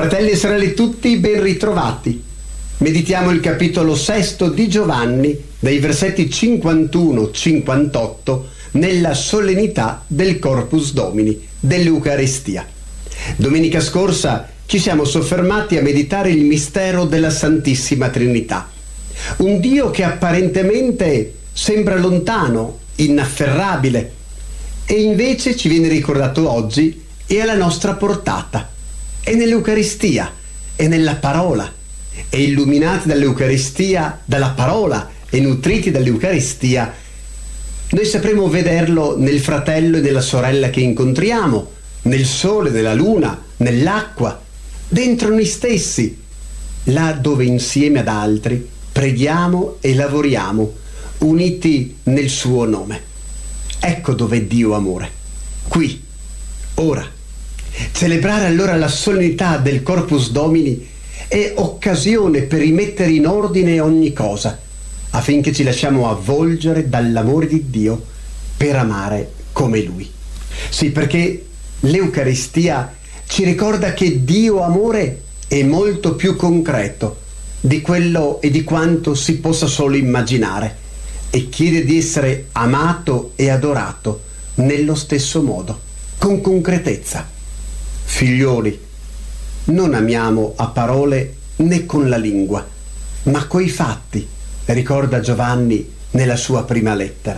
Fratelli e sorelle tutti, ben ritrovati. Meditiamo il capitolo 6 di Giovanni, dai versetti 51-58, nella solennità del Corpus Domini, dell'Eucaristia. Domenica scorsa ci siamo soffermati a meditare il mistero della Santissima Trinità. Un Dio che apparentemente sembra lontano, inafferrabile, e invece ci viene ricordato oggi è alla nostra portata. È nell'Eucaristia, è nella parola, e illuminati dall'Eucaristia, dalla parola e nutriti dall'Eucaristia, noi sapremo vederlo nel fratello e nella sorella che incontriamo, nel sole, nella luna, nell'acqua, dentro noi stessi, là dove insieme ad altri preghiamo e lavoriamo, uniti nel suo nome. Ecco dove è Dio amore, qui, ora. Celebrare allora la solennità del Corpus Domini è occasione per rimettere in ordine ogni cosa, affinché ci lasciamo avvolgere dall'amore di Dio per amare come Lui. Sì, perché l'Eucaristia ci ricorda che Dio amore è molto più concreto di quello e di quanto si possa solo immaginare, e chiede di essere amato e adorato nello stesso modo, con concretezza. Figlioli, non amiamo a parole né con la lingua, ma coi fatti, ricorda Giovanni nella sua prima lettera.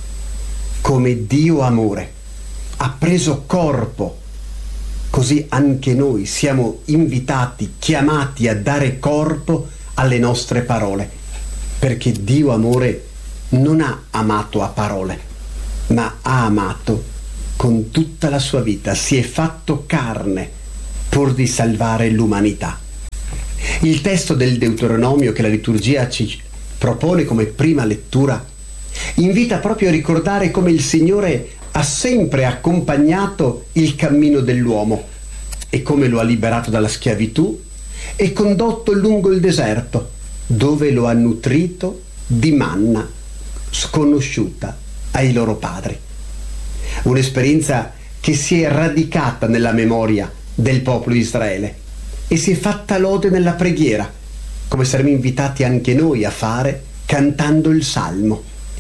Come Dio amore ha preso corpo, così anche noi siamo invitati, chiamati a dare corpo alle nostre parole, perché Dio amore non ha amato a parole, ma ha amato con tutta la sua vita, si è fatto carne pur di salvare l'umanità. Il testo del Deuteronomio che la liturgia ci propone come prima lettura invita proprio a ricordare come il Signore ha sempre accompagnato il cammino dell'uomo e come lo ha liberato dalla schiavitù e condotto lungo il deserto, dove lo ha nutrito di manna sconosciuta ai loro padri. Un'esperienza che si è radicata nella memoria del popolo di Israele e si è fatta lode nella preghiera, come saremo invitati anche noi a fare cantando il Salmo.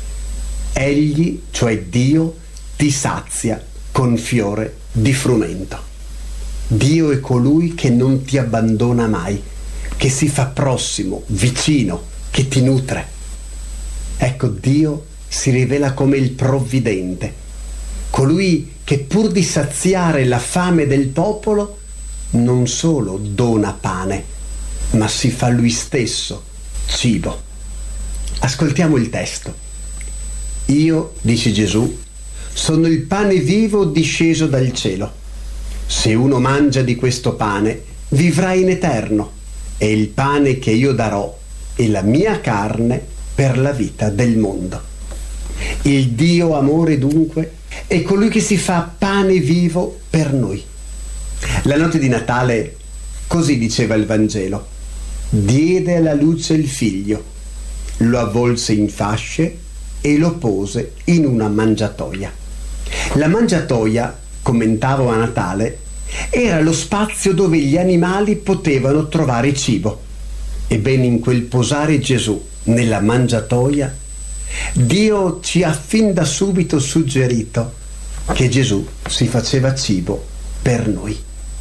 Egli, cioè Dio, ti sazia con fiore di frumento. Dio è colui che non ti abbandona mai, che si fa prossimo, vicino, che ti nutre. Ecco, Dio si rivela come il provvidente, colui che pur di saziare la fame del popolo non solo dona pane, ma si fa lui stesso cibo. Ascoltiamo il testo. Io, dice Gesù, sono il pane vivo disceso dal cielo. Se uno mangia di questo pane, vivrà in eterno, e il pane che io darò è la mia carne per la vita del mondo. Il Dio amore dunque è colui che si fa pane vivo per noi. La notte di Natale così diceva il Vangelo: diede alla luce il figlio, lo avvolse in fasce e lo pose in una mangiatoia. La mangiatoia, commentavo a Natale, era lo spazio dove gli animali potevano trovare cibo. Ebbene, in quel posare Gesù nella mangiatoia, Dio ci ha fin da subito suggerito che Gesù si faceva cibo per noi.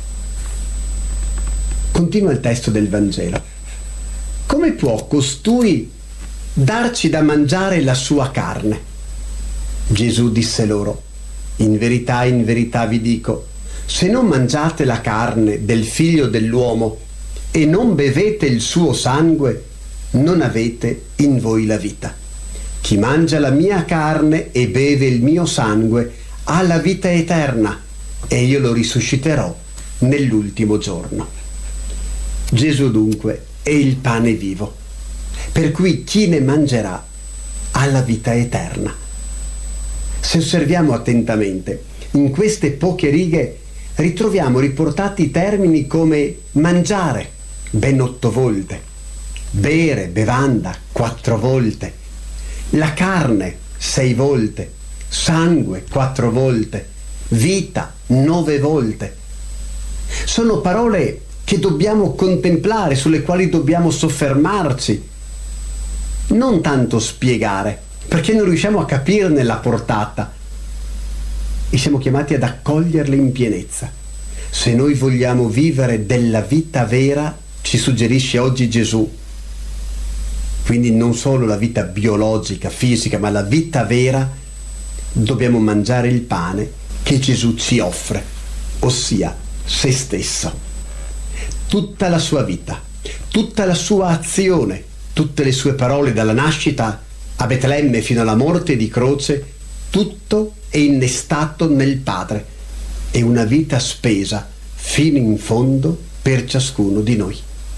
Continua il testo del Vangelo. Come può costui darci da mangiare la sua carne? Gesù disse loro: in verità vi dico, se non mangiate la carne del Figlio dell'uomo e non bevete il suo sangue, non avete in voi la vita. Chi mangia la mia carne e beve il mio sangue ha la vita eterna, e io lo risusciterò nell'ultimo giorno. Gesù dunque è il pane vivo, per cui chi ne mangerà ha la vita eterna. Se osserviamo attentamente, in queste poche righe ritroviamo riportati termini come mangiare, ben 8 volte, bere, bevanda, 4 volte, la carne 6 volte, sangue 4 volte, vita 9 volte. Sono parole che dobbiamo contemplare, sulle quali dobbiamo soffermarci, non tanto spiegare, perché non riusciamo a capirne la portata e siamo chiamati ad accoglierle in pienezza. Se noi vogliamo vivere della vita vera, ci suggerisce oggi Gesù, quindi non solo la vita biologica, fisica, ma la vita vera, dobbiamo mangiare il pane che Gesù ci offre, ossia se stesso. Tutta la sua vita, tutta la sua azione, tutte le sue parole dalla nascita a Betlemme fino alla morte di croce, tutto è innestato nel Padre. È una vita spesa fino in fondo per ciascuno di noi.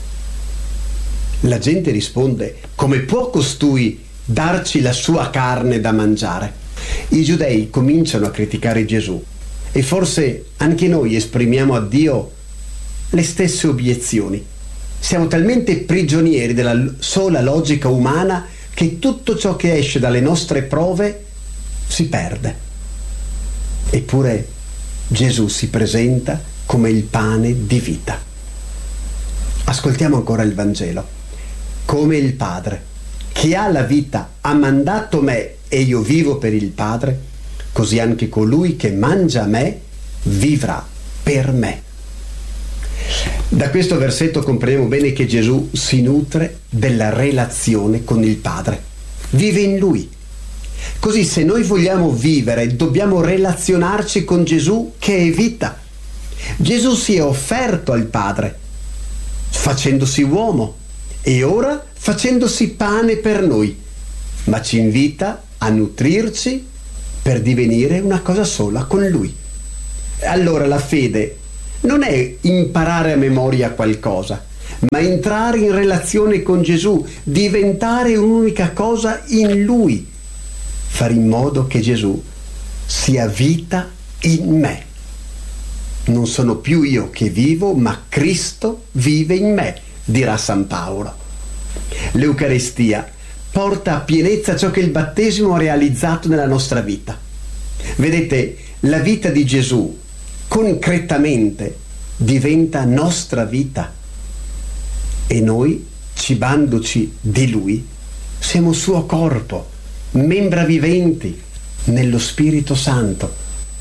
La gente risponde: come può costui darci la sua carne da mangiare? I giudei cominciano a criticare Gesù e forse anche noi esprimiamo a Dio le stesse obiezioni. Siamo talmente prigionieri della sola logica umana che tutto ciò che esce dalle nostre prove si perde. Eppure Gesù si presenta come il pane di vita. Ascoltiamo ancora il Vangelo. Come il Padre, che ha la vita, ha mandato me e io vivo per il Padre, così anche colui che mangia me vivrà per me. Da questo versetto comprendiamo bene che Gesù si nutre della relazione con il Padre, vive in Lui. Così se noi vogliamo vivere dobbiamo relazionarci con Gesù che è vita. Gesù si è offerto al Padre facendosi uomo e ora facendosi pane per noi, ma ci invita a nutrirci per divenire una cosa sola con Lui. Allora la fede non è imparare a memoria qualcosa, ma entrare in relazione con Gesù, diventare un'unica cosa in Lui, fare in modo che Gesù sia vita in me. Non sono più io che vivo, ma Cristo vive in me, dirà San Paolo. L'Eucaristia porta a pienezza ciò che il battesimo ha realizzato nella nostra vita. Vedete, la vita di Gesù concretamente diventa nostra vita e noi, cibandoci di Lui, siamo suo corpo, membra viventi nello Spirito Santo.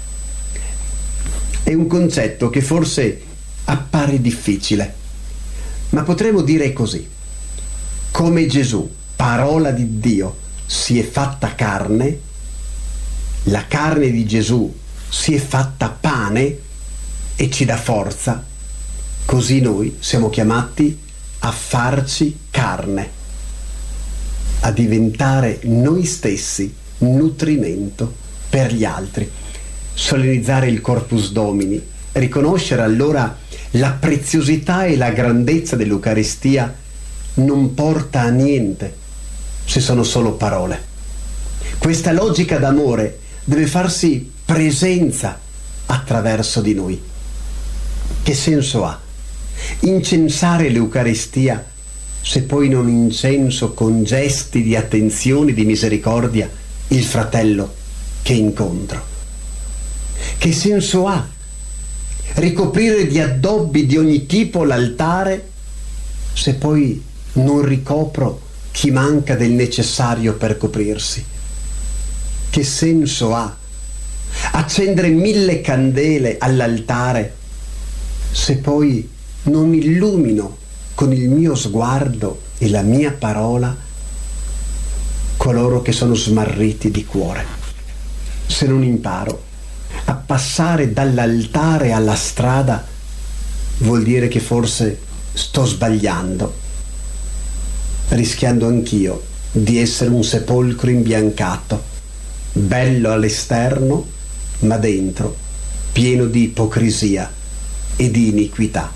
È un concetto che forse appare difficile, ma potremmo dire così: come Gesù, parola di Dio, si è fatta carne, la carne di Gesù si è fatta pane e ci dà forza, così noi siamo chiamati a farci carne, a diventare noi stessi nutrimento per gli altri. Solennizzare il Corpus Domini, riconoscere allora la preziosità e la grandezza dell'Eucaristia non porta a niente se sono solo parole. Questa logica d'amore deve farsi presenza attraverso di noi. Che senso ha incensare l'Eucaristia se poi non incenso con gesti di attenzione, di misericordia, il fratello che incontro? Che senso ha ricoprire di addobbi di ogni tipo l'altare se poi non ricopro chi manca del necessario per coprirsi? Che senso ha accendere 1000 candele all'altare se poi non illumino con il mio sguardo e la mia parola coloro che sono smarriti di cuore? Se non imparo a passare dall'altare alla strada, vuol dire che forse sto sbagliando, rischiando anch'io di essere un sepolcro imbiancato, bello all'esterno, ma dentro pieno di ipocrisia e di iniquità.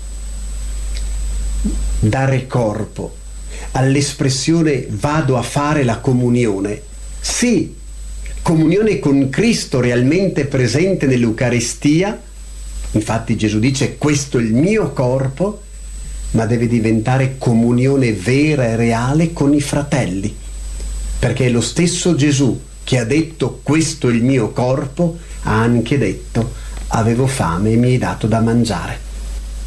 Dare corpo all'espressione vado a fare la comunione, sì, comunione con Cristo realmente presente nell'Eucaristia. Infatti Gesù dice: questo è il mio corpo, ma deve diventare comunione vera e reale con i fratelli, perché è lo stesso Gesù che ha detto questo è il mio corpo, ha anche detto avevo fame e mi hai dato da mangiare.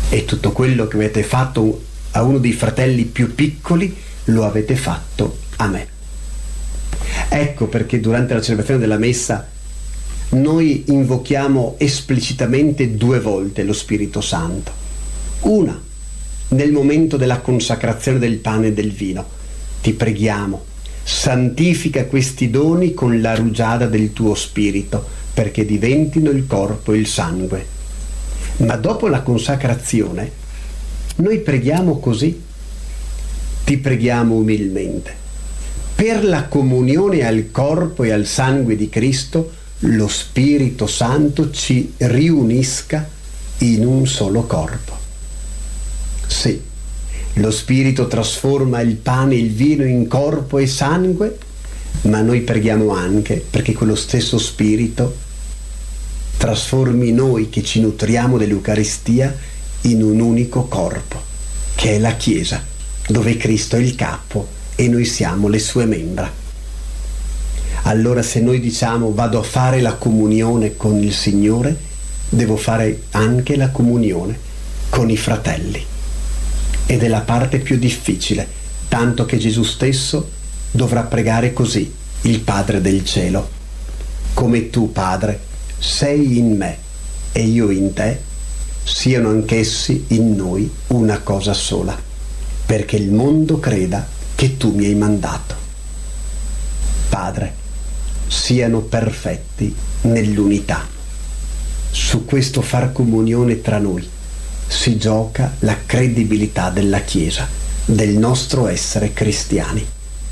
E tutto quello che avete fatto a uno dei fratelli più piccoli lo avete fatto a me. Ecco perché durante la celebrazione della messa noi invochiamo esplicitamente 2 volte lo Spirito Santo. Una nel momento della consacrazione del pane e del vino. Ti preghiamo, santifica questi doni con la rugiada del tuo Spirito, perché diventino il corpo e il sangue. Ma dopo la consacrazione noi preghiamo così. Ti preghiamo umilmente, per la comunione al corpo e al sangue di Cristo, lo Spirito Santo ci riunisca in un solo corpo. Sì, lo Spirito trasforma il pane e il vino in corpo e sangue, ma noi preghiamo anche perché quello stesso Spirito trasformi noi che ci nutriamo dell'Eucaristia in un unico corpo, che è la Chiesa, dove Cristo è il capo e noi siamo le sue membra. Allora se noi diciamo vado a fare la comunione con il Signore, devo fare anche la comunione con i fratelli. Ed è la parte più difficile, tanto che Gesù stesso dovrà pregare così il Padre del cielo: come tu, Padre, sei in me e io in te, siano anch'essi in noi una cosa sola, perché il mondo creda che tu mi hai mandato. Padre, siano perfetti nell'unità. Su questo far comunione tra noi si gioca la credibilità della Chiesa, del nostro essere cristiani.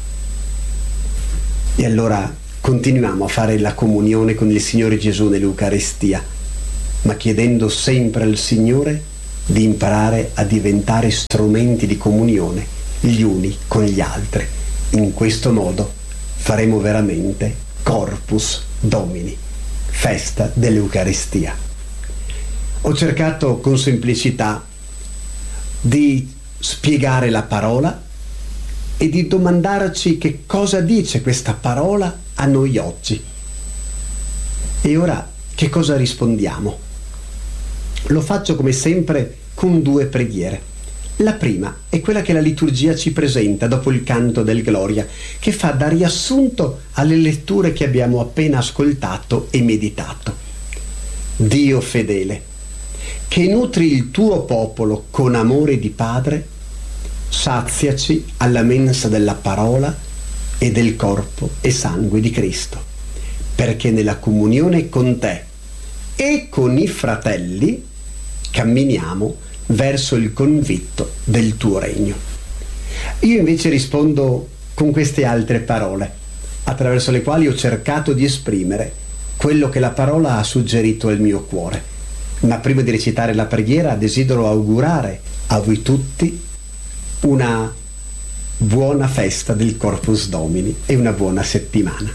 E allora continuiamo a fare la comunione con il Signore Gesù nell'Eucaristia, ma chiedendo sempre al Signore di imparare a diventare strumenti di comunione gli uni con gli altri. In questo modo faremo veramente Corpus Domini, festa dell'Eucaristia. Ho cercato con semplicità di spiegare la parola e di domandarci che cosa dice questa parola a noi oggi. E ora che cosa rispondiamo? Lo faccio come sempre con 2 preghiere. La prima è quella che la liturgia ci presenta dopo il canto del Gloria, che fa da riassunto alle letture che abbiamo appena ascoltato e meditato. Dio fedele, che nutri il tuo popolo con amore di Padre, saziaci alla mensa della parola e del corpo e sangue di Cristo, perché nella comunione con te e con i fratelli camminiamo verso il convitto del tuo regno. Io invece rispondo con queste altre parole, attraverso le quali ho cercato di esprimere quello che la parola ha suggerito al mio cuore. Ma prima di recitare la preghiera desidero augurare a voi tutti una buona festa del Corpus Domini e una buona settimana.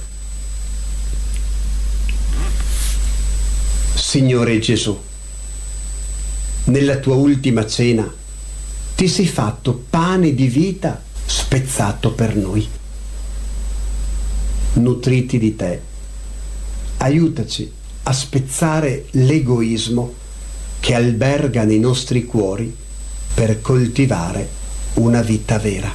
Signore Gesù, nella tua ultima cena ti sei fatto pane di vita spezzato per noi. Nutriti di te, aiutaci a spezzare l'egoismo che alberga nei nostri cuori per coltivare una vita vera.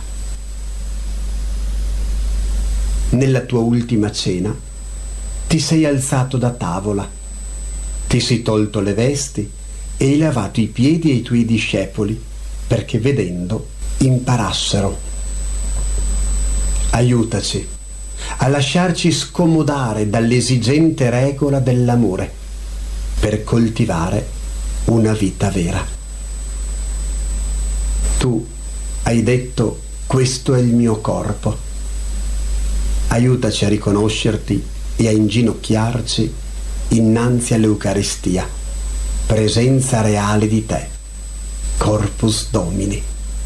Nella tua ultima cena ti sei alzato da tavola, ti sei tolto le vesti e hai lavato i piedi ai tuoi discepoli perché vedendo imparassero. Aiutaci a lasciarci scomodare dall'esigente regola dell'amore per coltivare una vita vera. Tu hai detto: questo è il mio corpo. Aiutaci a riconoscerti e a inginocchiarci innanzi all'Eucaristia, presenza reale di te, Corpus Domini.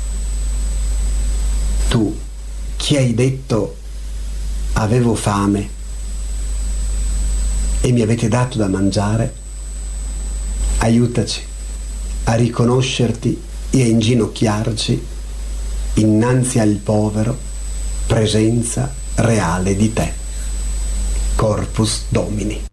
Tu, che hai detto: avevo fame e mi avete dato da mangiare, aiutaci a riconoscerti e a inginocchiarci innanzi al povero, presenza reale di te, Corpus Domini.